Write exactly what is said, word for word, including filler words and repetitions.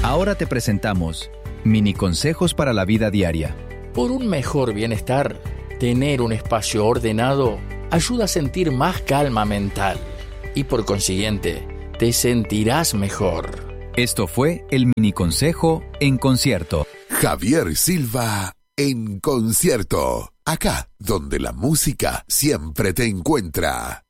Ahora te presentamos mini consejos para la vida diaria. Por un mejor bienestar, tener un espacio ordenado ayuda a sentir más calma mental y por consiguiente te sentirás mejor. Esto fue el mini consejo en concierto. Javier Silva en concierto. Acá donde la música siempre te encuentra.